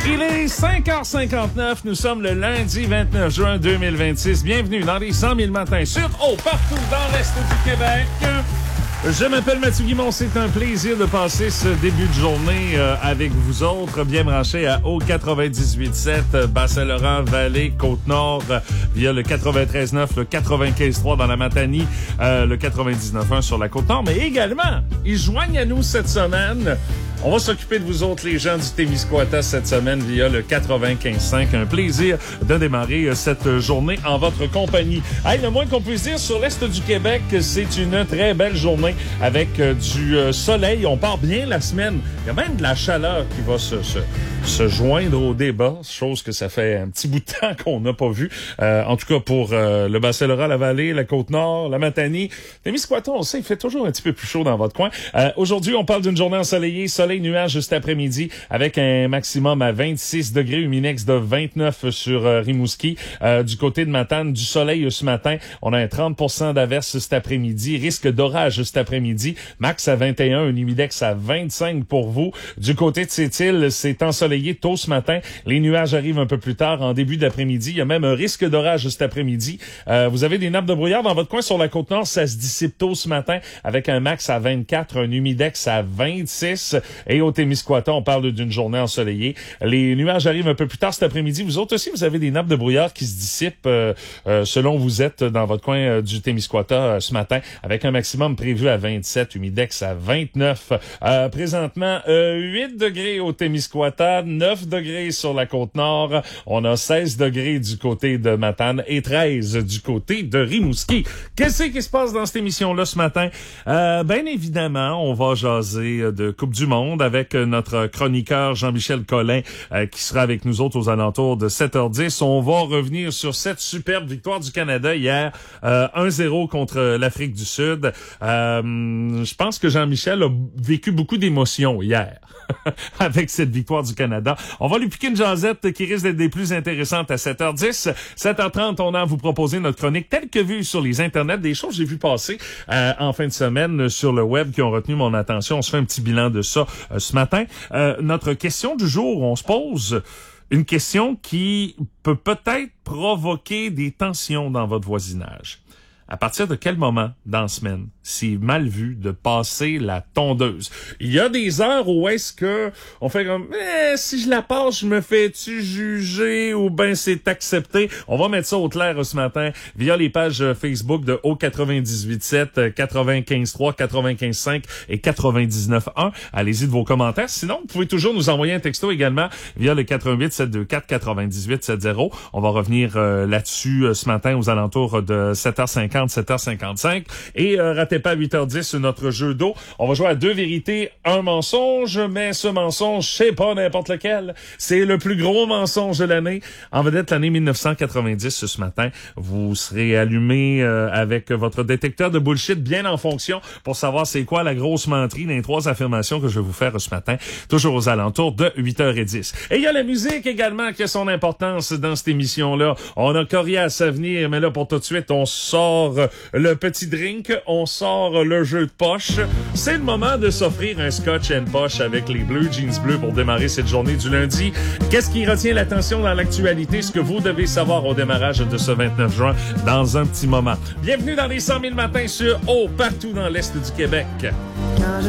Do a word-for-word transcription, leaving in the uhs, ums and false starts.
Il est cinq heures cinquante-neuf, nous sommes le lundi vingt-neuf juin deux mille vingt-six. Bienvenue dans les cent mille matins sur Oh, partout dans l'Est du Québec. Je m'appelle Mathieu Guimond, c'est un plaisir de passer ce début de journée euh, avec vous autres, bien branchés à O quatre-vingt-dix-huit sept, Bas-Saint-Laurent, Vallée, Côte-Nord, euh, via le quatre-vingt-treize neuf, le quatre-vingt-quinze trois dans la Matanie, euh, le quatre-vingt-dix-neuf un sur la Côte-Nord, mais également, ils joignent à nous cette semaine. On va s'occuper de vous autres, les gens du Témiscouata, cette semaine via le quatre-vingt-quinze cinq. Un plaisir de démarrer cette journée en votre compagnie. Hey, le moins qu'on puisse dire sur l'Est du Québec, c'est une très belle journée avec euh, du euh, soleil. On part bien la semaine. Il y a même de la chaleur qui va se, se, se joindre au débat, chose que ça fait un petit bout de temps qu'on n'a pas vu. Euh, en tout cas, pour euh, le Bas-Saint-Laurent, la Vallée, la Côte-Nord, la Matanie. Témiscouata, on sait, il fait toujours un petit peu plus chaud dans votre coin. Euh, aujourd'hui, on parle d'une journée ensoleillée, soleil, nuages cet après-midi, avec un maximum à vingt-six degrés, humidex de vingt-neuf sur euh, Rimouski. Euh, du côté de Matane, du soleil ce matin. On a un trente pour cent d'averse cet après-midi. Risque d'orage cet après-midi. Max à vingt et un, un humidex à vingt-cinq pour vous. Du côté de Sept-Îles, c'est ensoleillé tôt ce matin. Les nuages arrivent un peu plus tard en début d'après-midi. Il y a même un risque d'orage cet après-midi. Euh, vous avez des nappes de brouillard dans votre coin sur la Côte-Nord. Ça se dissipe tôt ce matin avec un max à vingt-quatre, un humidex à vingt-six. Et au Témiscouata, on parle d'une journée ensoleillée. Les nuages arrivent un peu plus tard cet après-midi. Vous autres aussi, vous avez des nappes de brouillard qui se dissipent euh, euh, selon où vous êtes dans votre coin euh, du Témiscouata euh, ce matin, avec un maximum prévu à vingt-sept, humidex à vingt-neuf. Euh, présentement, euh, huit degrés au Témiscouata, neuf degrés sur la Côte-Nord. On a seize degrés du côté de Matane et treize du côté de Rimouski. Qu'est-ce qui se passe dans cette émission-là ce matin? Euh, bien évidemment, on va jaser de Coupe du Monde avec notre chroniqueur Jean-Michel Collin euh, qui sera avec nous autres aux alentours de sept heures dix. On va revenir sur cette superbe victoire du Canada hier, euh, un zéro contre l'Afrique du Sud. Euh, je pense que Jean-Michel a vécu beaucoup d'émotions hier avec cette victoire du Canada. On va lui piquer une jasette qui risque d'être des plus intéressantes à sept heures dix. sept heures trente, on a à vous proposer notre chronique telle que vue sur les internets, des choses que j'ai vues passer euh, en fin de semaine sur le web qui ont retenu mon attention. On se fait un petit bilan de ça euh, ce matin. Euh, notre question du jour, on se pose une question qui peut peut-être provoquer des tensions dans votre voisinage. À partir de quel moment dans la semaine c'est mal vu de passer la tondeuse? Il y a des heures où est-ce que on fait comme eh, si je la passe, je me fais-tu juger ou ben c'est accepté? On va mettre ça au clair ce matin via les pages Facebook de O quatre-vingt-dix-huit sept, quatre-vingt-quinze trois, quatre-vingt-quinze cinq et quatre-vingt-dix-neuf un. Allez-y de vos commentaires. Sinon, vous pouvez toujours nous envoyer un texto également via le quatre un huit, sept deux quatre, quatre-vingt-dix-huit soixante. On va revenir euh, là-dessus euh, ce matin aux alentours de sept heures cinquante, sept heures cinquante-cinq. Et euh, ratez pas à huit heures dix notre jeu d'eau. On va jouer à deux vérités, un mensonge, mais ce mensonge, c'est pas n'importe lequel. C'est le plus gros mensonge de l'année. En vedette, l'année mille neuf cent quatre-vingt-dix ce matin. Vous serez allumé euh, avec votre détecteur de bullshit bien en fonction pour savoir c'est quoi la grosse menterie dans les trois affirmations que je vais vous faire ce matin. Toujours aux alentours de huit heures dix. Et il y a la musique également qui a son importance dans cette émission-là. On a Corias à venir, mais là pour tout de suite, on sort le petit drink, on sort le jeu de poche. C'est le moment de s'offrir un scotch and poche avec les Bleu Jeans Bleus pour démarrer cette journée du lundi. Qu'est-ce qui retient l'attention dans l'actualité? Ce que vous devez savoir au démarrage de ce vingt-neuf juin dans un petit moment. Bienvenue dans les cent mille matins sur Oh, partout dans l'Est du Québec.